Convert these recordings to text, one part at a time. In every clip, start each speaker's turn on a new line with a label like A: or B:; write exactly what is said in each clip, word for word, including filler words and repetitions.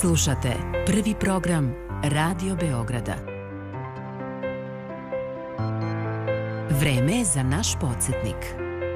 A: Slušate prvi program Radio Beograda. Vreme je za naš podsjetnik.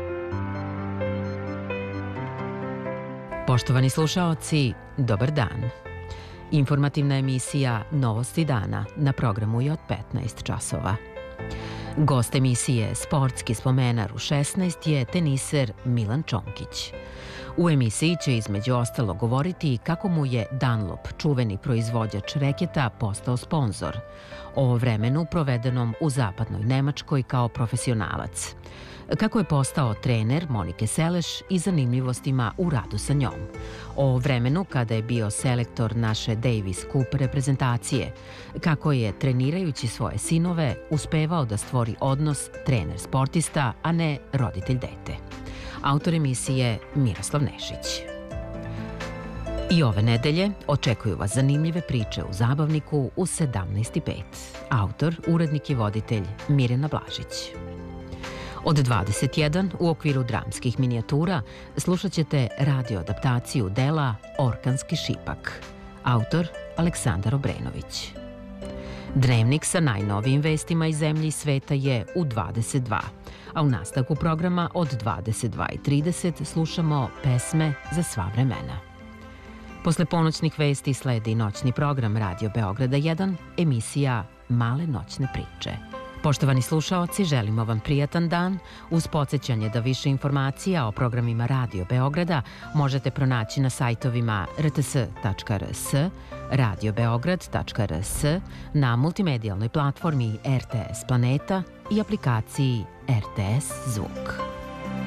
B: Poštovani slušaoci, dobar dan. Informativna emisija Novosti dana na programu je od petnaest časova. Gost emisije Sportski spomenar u šesnaest je teniser Milan Čonkić. U emisiji će između ostalo govoriti kako mu je Dunlop, čuveni proizvođač reketa, postao sponzor, o vremenu provedenom u zapadnoj Nemačkoj kao profesionalac, kako je postao trener Monike Seleš i zanimljivostima u radu sa njom, o vremenu kada je bio selektor naše Davis Cup reprezentacije, kako je trenirajući svoje sinove uspevao da stvori odnos trener-sportista, a ne roditelj-dete. Autor emisije Miroslav Nešić. I ove nedelje očekuju vas zanimljive priče u Zabavniku u sedamnaest i pet. Autor, urednik i voditelj Mirjana Blažić. Od dvadeset jedan u okviru dramskih minijatura slušat ćete radio adaptaciju dela Orkanski šipak. Autor Aleksandar Obrenović. Dnevnik sa najnovijim vestima iz zemlje i sveta je u dvadeset dva, a u nastavku programa od dvadeset dva i trideset slušamo pesme za sva vremena. Posle ponoćnih vesti sledi noćni program Radio Beograda jedan, emisija Male noćne priče. Poštovani slušaoci, želimo vam prijatan dan. Uz podsjećanje da više informacija o programima Radio Beograda možete pronaći na sajtovima r t s tačka r s, radio beograd tačka r s, na multimedijalnoj platformi R T S Planeta i aplikaciji R T S Zvuk.